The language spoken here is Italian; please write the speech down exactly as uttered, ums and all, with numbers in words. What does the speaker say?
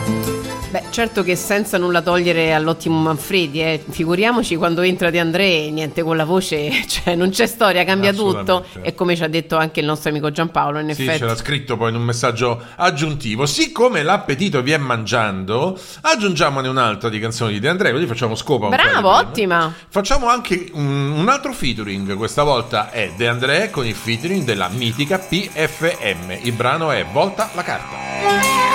Beh, certo che senza nulla togliere all'ottimo Manfredi, eh. Figuriamoci quando entra De André, niente con la voce, cioè non c'è storia, cambia tutto. E come ci ha detto anche il nostro amico Giampaolo, in sì, effetti. c'era scritto poi in un messaggio aggiuntivo: siccome l'appetito vi è mangiando, aggiungiamone un'altra di canzoni di De André, così facciamo scopa. Bravo, ottima. Facciamo anche un, un altro featuring, questa volta è De André con il featuring della mitica P F M. Il brano è Volta la carta.